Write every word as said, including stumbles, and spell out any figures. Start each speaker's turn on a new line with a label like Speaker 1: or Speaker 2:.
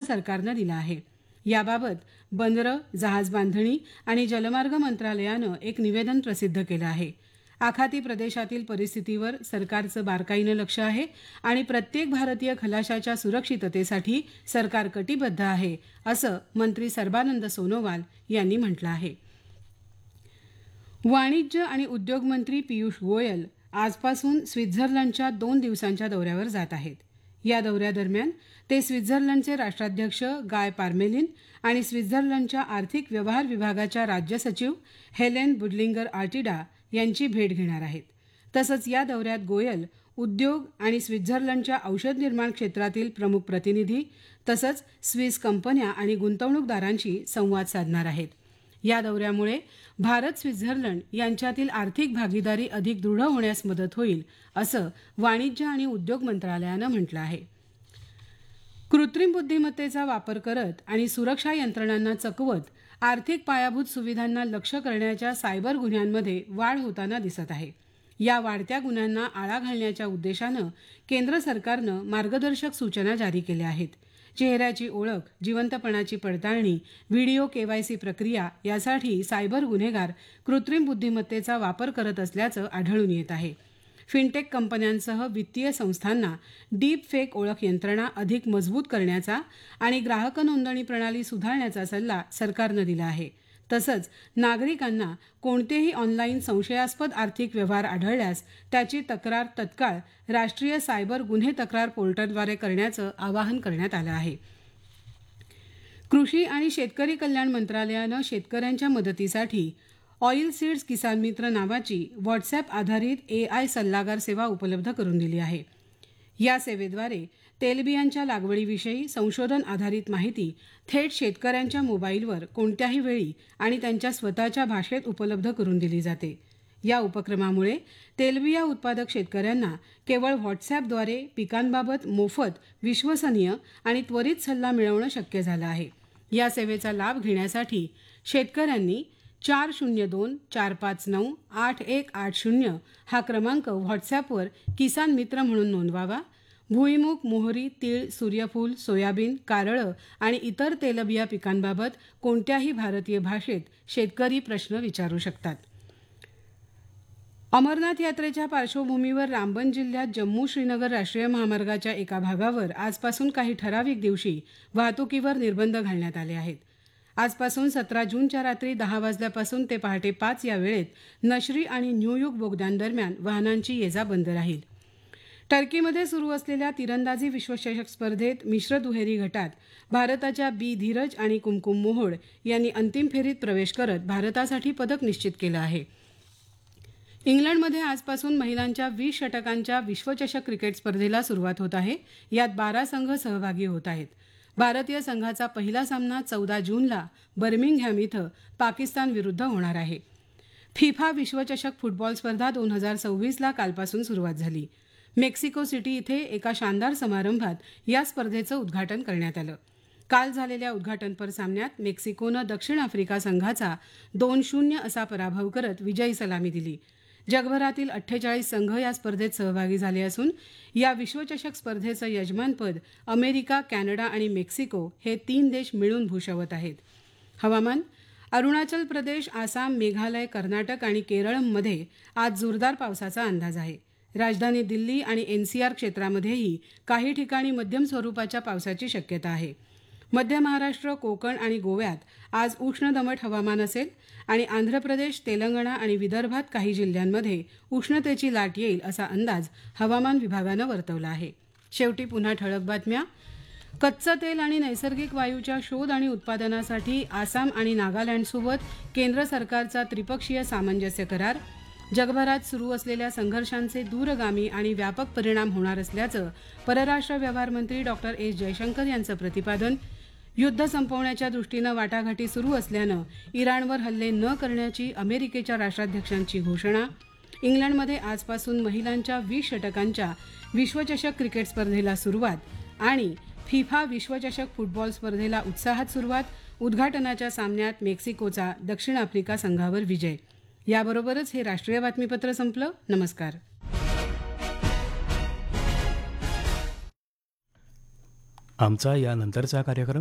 Speaker 1: सरकारनं दिला आहे. याबाबत बंदरं, जहाज बांधणी आणि जलमार्ग मंत्रालयानं एक निवेदन प्रसिद्ध केलं आहे. आखाती प्रदेशातील परिस्थितीवर सरकारचं बारकाईनं लक्ष आहे आणि प्रत्येक भारतीय खलाशाच्या सुरक्षिततेसाठी सरकार कटिबद्ध आहे, असं मंत्री सर्बानंद सोनोवाल यांनी म्हटलं आहे. वाणिज्य आणि उद्योग मंत्री पियुष गोयल आजपासून स्वित्झर्लंडच्या दोन दिवसांच्या दौऱ्यावर जात आहेत. या दौऱ्यादरम्यान ते स्वित्झर्लंडचे राष्ट्राध्यक्ष गाय पारमेलिन आणि स्वित्झर्लंडच्या आर्थिक व्यवहार विभागाच्या राज्य सचिव हेलेन बुडलिंगर आर्टिडा यांची भेट घेणार आहेत. तसंच या दौऱ्यात गोयल उद्योग आणि स्वित्झर्लंडच्या औषध निर्माण क्षेत्रातील प्रमुख प्रतिनिधी तसंच स्विस कंपन्या आणि गुंतवणूकदारांशी संवाद साधणार आहेत. या दौऱ्यामुळे भारत स्वित्झर्लंड यांच्यातील आर्थिक भागीदारी अधिक दृढ होण्यास मदत होईल, असं वाणिज्य आणि उद्योग मंत्रालयानं म्हटलं आहे. कृत्रिम बुद्धिमत्तेचा वापर करत आणि सुरक्षा यंत्रणांना चकवत आर्थिक पायाभूत सुविधांना लक्ष्य करण्याच्या सायबर गुन्ह्यांमध्ये वाढ होताना दिसत आहे. या वाढत्या गुन्ह्यांना आळा घालण्याच्या उद्देशानं केंद्र सरकारनं मार्गदर्शक सूचना जारी केल्या आहेत. चेहऱ्याची ओळख, जिवंतपणाची पडताळणी, व्हिडिओ केवायसी प्रक्रिया यासाठी सायबर गुन्हेगार कृत्रिम बुद्धिमत्तेचा वापर करत असल्याचं आढळून येत आहे. फिनटेक कंपन्यांसह वित्तीय संस्थांना डीप फेक ओळख यंत्रणा अधिक मजबूत करण्याचा आणि ग्राहक नोंदणी प्रणाली सुधारण्याचा सल्ला सरकारनं दिला आहे. तसंच नागरिकांना कोणतेही ऑनलाईन संशयास्पद आर्थिक व्यवहार आढळल्यास त्याची तक्रार तत्काळ राष्ट्रीय सायबर गुन्हे तक्रार पोर्टलद्वारे करण्याचं आवाहन करण्यात आलं आहे. कृषी आणि शेतकरी कल्याण मंत्रालयानं शेतकऱ्यांच्या मदतीसाठी ऑईल सीड्स किसान मित्र नावाची व्हॉट्सॲप आधारित ए आय सल्लागार सेवा उपलब्ध करून दिली आहे. या सेवेद्वारे तेलबियांच्या लागवडीविषयी संशोधन आधारित माहिती थेट शेतकऱ्यांच्या मोबाईलवर कोणत्याही वेळी आणि त्यांच्या स्वतःच्या भाषेत उपलब्ध करून दिली जाते. या उपक्रमामुळे तेलबिया उत्पादक शेतकऱ्यांना केवळ व्हॉट्सॲपद्वारे पिकांबाबत मोफत, विश्वसनीय आणि त्वरित सल्ला मिळवणं शक्य झालं आहे. या सेवेचा लाभ घेण्यासाठी शेतकऱ्यांनी चार शून्य दोन चार पाच नऊ आठ एक आठ शून्य हा क्रमांक व्हॉट्सॲपवर किसान मित्र म्हणून नोंदवावा. भुईमूग, मोहरी, तीळ, सूर्यफूल, सोयाबीन, कारळं आणि इतर तेलबिया पिकांबाबत कोणत्याही भारतीय भाषेत शेतकरी प्रश्न विचारू शकतात. अमरनाथ यात्रेच्या पार्श्वभूमीवर रामबन जिल्ह्यात जम्मू श्रीनगर राष्ट्रीय महामार्गाच्या एका भागावर आजपासून काही ठराविक दिवशी वाहतुकीवर निर्बंध घालण्यात आले आहेत. आजपासून सतरा जूनच्या रात्री दहा वाजल्यापासून ते पहाटे पाच या वेळेत नशरी आणि न्यूयुग बोगद्यांदरम्यान वाहनांची ये जा बंद राहील. टर्कीमध्ये सुरू असलेल्या तिरंदाजी विश्वचषक स्पर्धेत मिश्र दुहेरी गटात भारताच्या बी धीरज आणि कुमकुम मोहोड यांनी अंतिम फेरीत प्रवेश करत भारतासाठी पदक निश्चित केलं आहे. इंग्लंडमध्ये आजपासून महिलांच्या वीस षटकांच्या विश्वचषक क्रिकेट स्पर्धेला सुरुवात होत आहे. यात बारा संघ सहभागी होत आहेत. भारतीय संघाचा पहिला सामना चौदा जूनला बर्मिंगहॅम इथं पाकिस्तान विरुद्ध होणार आहे. फिफा विश्वचषक फुटबॉल स्पर्धा दोन हजार सव्वीसला कालपासून सुरुवात झाली. मेक्सिको सिटी इथे एका शानदार समारंभात या स्पर्धेचं उद्घाटन करण्यात आलं. काल झालेल्या उद्घाटनपर सामन्यात मेक्सिकोनं दक्षिण आफ्रिका संघाचा दोन शून्य असा पराभव करत विजयी सलामी दिली. जगभरातील अठ्ठेचाळीस संघ या स्पर्धेत सहभागी झाले असून या विश्वचषक स्पर्धेचं यजमानपद अमेरिका, कॅनडा आणि मेक्सिको हे तीन देश मिळून भूषवत आहेत. हवामान. अरुणाचल प्रदेश, आसाम, मेघालय, कर्नाटक आणि केरळमध्ये आज जोरदार पावसाचा अंदाज आहे. राजधानी दिल्ली आणि एनसीआर क्षेत्रामध्येही काही ठिकाणी मध्यम स्वरूपाच्या पावसाची शक्यता आहे. मध्य महाराष्ट्र, कोकण आणि गोव्यात आज उष्ण दमट हवामान असेल आणि आंध्र प्रदेश, तेलंगणा आणि विदर्भात काही जिल्ह्यांमध्ये उष्णतेची लाट येईल असा अंदाज हवामान विभागानं वर्तवला आहे. शेवटी पुन्हा ठळक बातम्या. कच्चं तेल आणि नैसर्गिक वायूच्या शोध आणि उत्पादनासाठी आसाम आणि नागालँडसोबत केंद्र सरकारचा त्रिपक्षीय सामंजस्य करार. जगभरात सुरू असलेल्या संघर्षांचे दूरगामी आणि व्यापक परिणाम होणार असल्याचं परराष्ट्र व्यवहार मंत्री डॉक्टर एस जयशंकर यांचं प्रतिपादन. युद्ध संपवण्याच्या दृष्टीनं वाटाघाटी सुरू असल्यानं इराणवर हल्ले न करण्याची अमेरिकेच्या राष्ट्राध्यक्षांची घोषणा. इंग्लंडमध्ये आजपासून महिलांच्या वीस षटकांच्या विश्वचषक क्रिकेट स्पर्धेला सुरुवात आणि फिफा विश्वचषक फुटबॉल स्पर्धेला उत्साहात सुरुवात. उद्घाटनाच्या सामन्यात मेक्सिकोचा दक्षिण आफ्रिका संघावर विजय. याबरोबरच हे राष्ट्रीय बातमीपत्र संपलं. नमस्कार.
Speaker 2: आमचा यानंतरचा कार्यक्रम